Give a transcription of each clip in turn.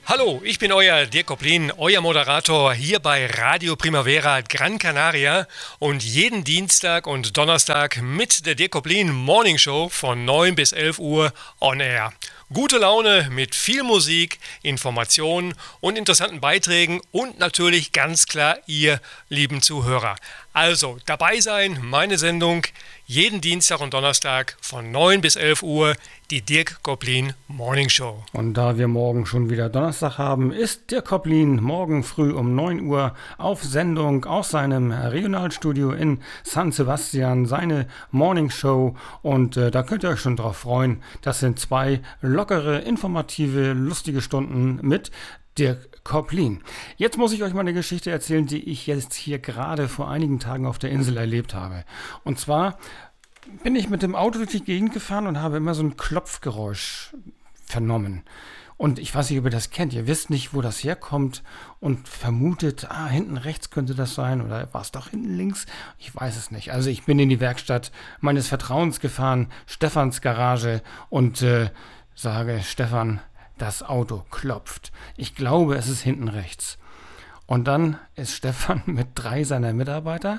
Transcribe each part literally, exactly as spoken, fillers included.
Hallo, ich bin euer Dirk Koplin, euer Moderator hier bei Radio Primavera Gran Canaria und jeden Dienstag und Donnerstag mit der Dirk Koplin Morning Show von neun bis elf Uhr on air. Gute Laune mit viel Musik, Informationen und interessanten Beiträgen und natürlich ganz klar ihr lieben Zuhörer. Also dabei sein, meine Sendung jeden Dienstag und Donnerstag von neun bis elf Uhr, die Dirk Koplin Morning Show. Und da wir morgen schon wieder Donnerstag haben, ist Dirk Koplin morgen früh um neun Uhr auf Sendung aus seinem Regionalstudio in San Sebastian, seine Morning Show. Und äh, da könnt ihr euch schon drauf freuen. Das sind zwei lockere, informative, lustige Stunden mit Dirk Koplin. Jetzt muss ich euch mal eine Geschichte erzählen, die ich jetzt hier gerade vor einigen Tagen auf der Insel erlebt habe. Und zwar bin ich mit dem Auto durch die Gegend gefahren und habe immer so ein Klopfgeräusch vernommen. Und ich weiß nicht, ob ihr das kennt. Ihr wisst nicht, wo das herkommt und vermutet, ah, hinten rechts könnte das sein oder war es doch hinten links? Ich weiß es nicht. Also ich bin in die Werkstatt meines Vertrauens gefahren, Stefans Garage, und äh, sage, Stefan, das Auto klopft. Ich glaube, es ist hinten rechts. Und dann ist Stefan mit drei seiner Mitarbeiter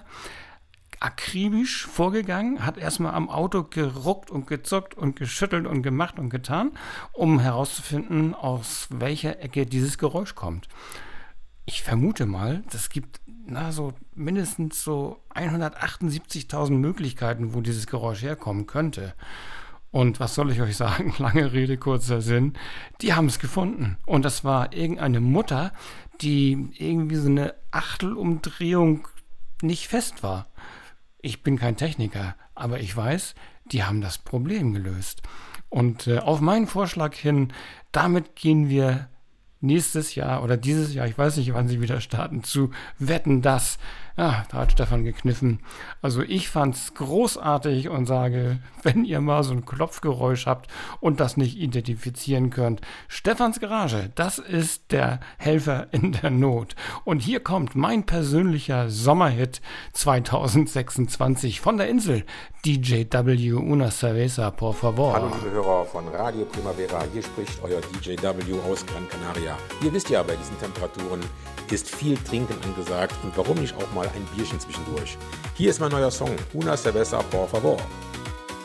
akribisch vorgegangen, hat erstmal am Auto geruckt und gezuckt und geschüttelt und gemacht und getan, um herauszufinden, aus welcher Ecke dieses Geräusch kommt. Ich vermute mal, das gibt na so mindestens so hundertachtundsiebzigtausend Möglichkeiten, wo dieses Geräusch herkommen könnte. Und was soll ich euch sagen? Lange Rede, kurzer Sinn. Die haben es gefunden. Und das war irgendeine Mutter, die irgendwie so eine Achtelumdrehung nicht fest war. Ich bin kein Techniker, aber ich weiß, die haben das Problem gelöst. Und äh, auf meinen Vorschlag hin, damit gehen wir nächstes Jahr oder dieses Jahr, ich weiß nicht, wann sie wieder starten, zu Wetten, dass. Ja, da hat Stefan gekniffen. Also ich fand's großartig und sage, wenn ihr mal so ein Klopfgeräusch habt und das nicht identifizieren könnt, Stefans Garage, das ist der Helfer in der Not. Und hier kommt mein persönlicher Sommerhit zwanzig sechsundzwanzig von der Insel. D J W, una cerveza, por favor. Hallo liebe Hörer von Radio Primavera, hier spricht euer D J W aus Gran Canaria. Ihr wisst ja, bei diesen Temperaturen ist viel Trinken angesagt und warum nicht auch mal ein Bierchen zwischendurch. Hier ist mein neuer Song, Una cerveza, por favor.